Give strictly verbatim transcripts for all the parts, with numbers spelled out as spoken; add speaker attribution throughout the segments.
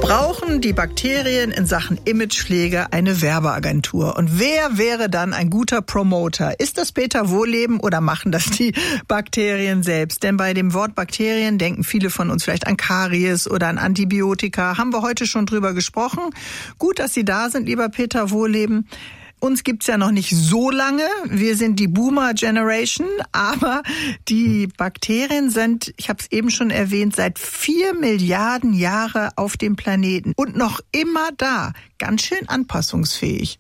Speaker 1: Brauchen die Bakterien in Sachen Imagepflege eine Werbeagentur? Und wer wäre dann ein guter Promoter? Ist das Peter Wohlleben oder machen das die Bakterien selbst? Denn bei dem Wort Bakterien denken viele von uns vielleicht an Karies oder an Antibiotika. Haben wir heute schon drüber gesprochen. Gut, dass Sie da sind, lieber Peter Wohlleben. Uns gibt's ja noch nicht so lange. Wir sind die Boomer-Generation, aber die Bakterien sind, ich habe es eben schon erwähnt, seit vier Milliarden Jahre auf dem Planeten und noch immer da. Ganz schön anpassungsfähig.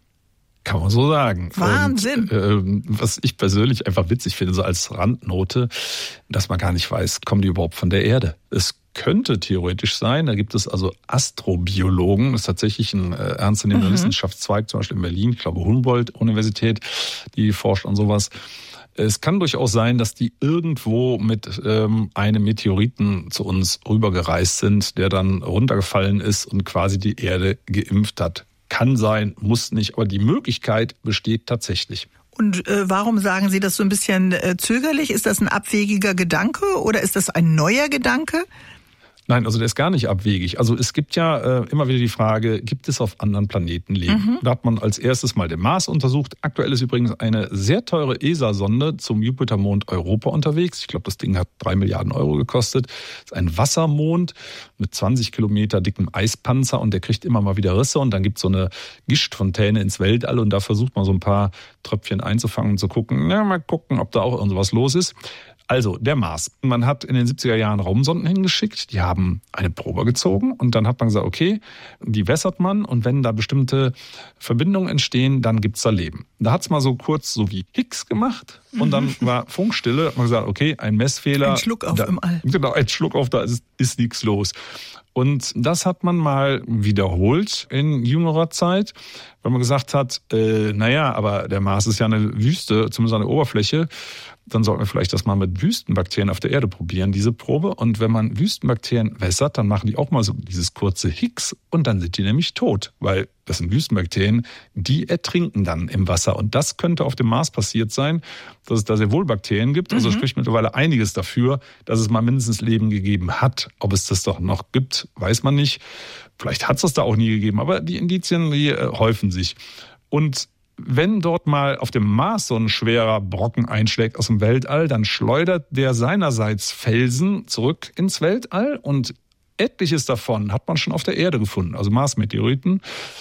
Speaker 2: Kann man so sagen.
Speaker 1: Wahnsinn.
Speaker 2: Und, äh, was ich persönlich einfach witzig finde, so als Randnote, dass man gar nicht weiß, kommen die überhaupt von der Erde? Es könnte theoretisch sein, da gibt es also Astrobiologen, das ist tatsächlich ein äh, ernstzunehmender mhm. Wissenschaftszweig, zum Beispiel in Berlin, ich glaube Humboldt-Universität, die forscht an sowas. Es kann durchaus sein, dass die irgendwo mit ähm, einem Meteoriten zu uns rübergereist sind, der dann runtergefallen ist und quasi die Erde geimpft hat. Kann sein, muss nicht, aber die Möglichkeit besteht tatsächlich.
Speaker 1: Und äh, warum sagen Sie das so ein bisschen äh, zögerlich? Ist das ein abwegiger Gedanke oder ist das ein neuer Gedanke?
Speaker 2: Nein, also der ist gar nicht abwegig. Also es gibt ja äh, immer wieder die Frage, gibt es auf anderen Planeten Leben? Mhm. Da hat man als erstes mal den Mars untersucht. Aktuell ist übrigens eine sehr teure E S A-Sonde zum Jupitermond Europa unterwegs. Ich glaube, das Ding hat drei Milliarden Euro gekostet. Das ist ein Wassermond mit zwanzig Kilometer dickem Eispanzer und der kriegt immer mal wieder Risse und dann gibt es so eine Gischtfontäne ins Weltall und da versucht man so ein paar Tröpfchen einzufangen und zu gucken, na, mal gucken, ob da auch irgendwas los ist. Also, der Mars. Man hat in den siebziger Jahren Raumsonden hingeschickt, die haben eine Probe gezogen und dann hat man gesagt, okay, die wässert man und wenn da bestimmte Verbindungen entstehen, dann gibt's da Leben. Da hat's mal so kurz so wie Higgs gemacht und dann war Funkstille, hat man gesagt, okay, ein Messfehler.
Speaker 1: Ein Schluck auf
Speaker 2: da,
Speaker 1: im All.
Speaker 2: Genau, ein Schluck auf, da ist, ist nichts los. Und das hat man mal wiederholt in jüngerer Zeit, weil man gesagt hat, äh, naja, aber der Mars ist ja eine Wüste, zumindest an der Oberfläche. Dann sollten wir vielleicht das mal mit Wüstenbakterien auf der Erde probieren, diese Probe. Und wenn man Wüstenbakterien wässert, dann machen die auch mal so dieses kurze Hicks und dann sind die nämlich tot. Weil das sind Wüstenbakterien, die ertrinken dann im Wasser. Und das könnte auf dem Mars passiert sein, dass es da sehr wohl Bakterien gibt. Also mhm. spricht mittlerweile einiges dafür, dass es mal mindestens Leben gegeben hat. Ob es das doch noch gibt, weiß man nicht. Vielleicht hat es das da auch nie gegeben. Aber die Indizien, die äh, häufen sich. Und wenn dort mal auf dem Mars so ein schwerer Brocken einschlägt aus dem Weltall, dann schleudert der seinerseits Felsen zurück ins Weltall und etliches davon hat man schon auf der Erde gefunden, also Mars-Meteoriten.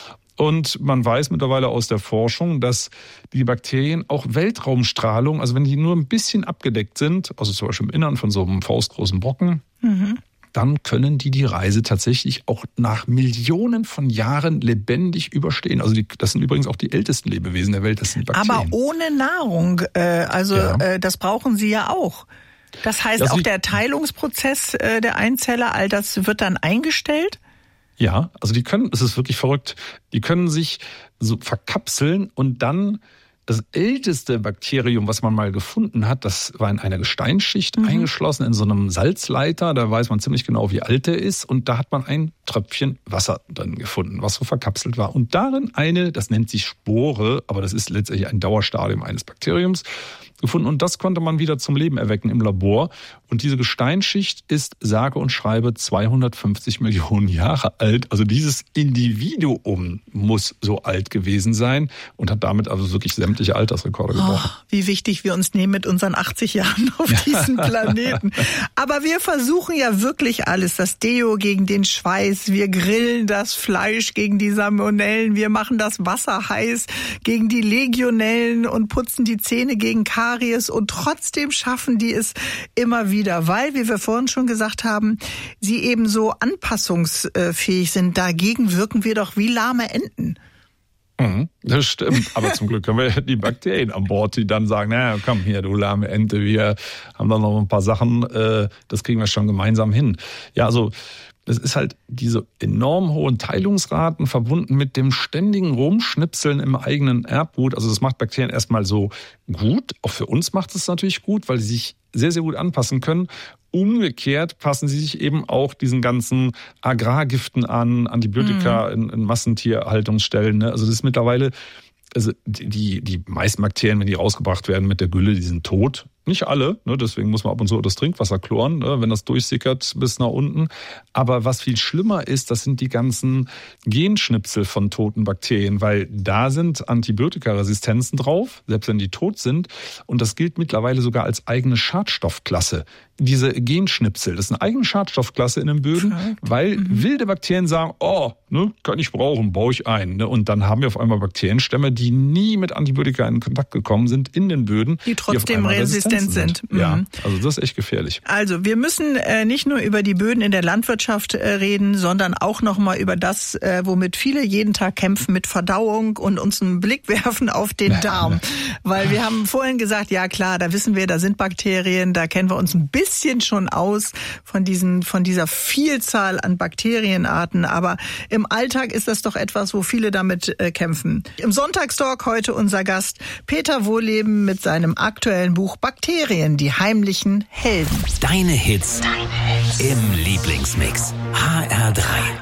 Speaker 2: Und man weiß mittlerweile aus der Forschung, dass die Bakterien auch Weltraumstrahlung, also wenn die nur ein bisschen abgedeckt sind, also zum Beispiel im Innern von so einem faustgroßen Brocken, mhm. dann können die die Reise tatsächlich auch nach Millionen von Jahren lebendig überstehen. Also die, das sind übrigens auch die ältesten Lebewesen der Welt, das sind Bakterien.
Speaker 1: Aber ohne Nahrung, äh, also ja. äh, das brauchen sie ja auch. Das heißt, das auch der Teilungsprozess äh, der Einzeller, all das wird dann eingestellt?
Speaker 2: Ja, also die können, es ist wirklich verrückt, die können sich so verkapseln und dann das älteste Bakterium, was man mal gefunden hat, das war in einer Gesteinsschicht mhm. eingeschlossen in so einem Salzleiter. Da weiß man ziemlich genau, wie alt der ist. Und da hat man ein Tröpfchen Wasser drin gefunden, was so verkapselt war. Und darin eine, das nennt sich Spore, aber das ist letztendlich ein Dauerstadium eines Bakteriums, gefunden. Und das konnte man wieder zum Leben erwecken im Labor. Und diese Gesteinsschicht ist sage und schreibe zweihundertfünfzig Millionen Jahre alt. Also dieses Individuum muss so alt gewesen sein und hat damit also wirklich sämtliche Altersrekorde gebrochen.
Speaker 1: Oh, wie wichtig wir uns nehmen mit unseren achtzig Jahren auf diesem Planeten. Aber wir versuchen ja wirklich alles. Das Deo gegen den Schweiß, wir grillen das Fleisch gegen die Salmonellen, wir machen das Wasser heiß gegen die Legionellen und putzen die Zähne gegen Karies und trotzdem schaffen die es immer wieder, weil, wie wir vorhin schon gesagt haben, sie eben so anpassungsfähig sind. Dagegen wirken wir doch wie lahme Enten.
Speaker 2: Mhm, das stimmt, aber zum Glück haben wir die Bakterien an Bord, die dann sagen, na komm hier, du lahme Ente, wir haben da noch ein paar Sachen, das kriegen wir schon gemeinsam hin. Ja, also das ist halt diese enorm hohen Teilungsraten verbunden mit dem ständigen Rumschnipseln im eigenen Erbgut. Also das macht Bakterien erstmal so gut. Auch für uns macht es natürlich gut, weil sie sich sehr, sehr gut anpassen können. Umgekehrt passen sie sich eben auch diesen ganzen Agrargiften an, Antibiotika mhm. in, in Massentierhaltungsstellen. Also das ist mittlerweile, also die, die meisten Bakterien, wenn die rausgebracht werden mit der Gülle, die sind tot. Nicht alle, ne, deswegen muss man ab und zu das Trinkwasser chloren, ne, wenn das durchsickert bis nach unten. Aber was viel schlimmer ist, das sind die ganzen Genschnipsel von toten Bakterien, weil da sind Antibiotikaresistenzen drauf, selbst wenn die tot sind. Und das gilt mittlerweile sogar als eigene Schadstoffklasse. Diese Genschnipsel, das ist eine eigene Schadstoffklasse in den Böden, Verrückt. weil mhm. wilde Bakterien sagen, oh, ne, kann ich brauchen, baue ich ein. Ne? Und dann haben wir auf einmal Bakterienstämme, die nie mit Antibiotika in Kontakt gekommen sind in den Böden.
Speaker 1: Die trotzdem die resistent sind.
Speaker 2: sind. Ja, also das ist echt gefährlich.
Speaker 1: Also wir müssen äh, nicht nur über die Böden in der Landwirtschaft äh, reden, sondern auch nochmal über das, äh, womit viele jeden Tag kämpfen, mit Verdauung und uns einen Blick werfen auf den Darm. Weil wir haben vorhin gesagt, ja klar, da wissen wir, da sind Bakterien, da kennen wir uns ein bisschen schon aus von diesen, von dieser Vielzahl an Bakterienarten. Aber im Alltag ist das doch etwas, wo viele damit äh, kämpfen. Im Sonntagstalk heute unser Gast Peter Wohlleben mit seinem aktuellen Buch Bakterien, die heimlichen Helden.
Speaker 3: Deine Hits, Deine Hits. Im Lieblingsmix H R drei.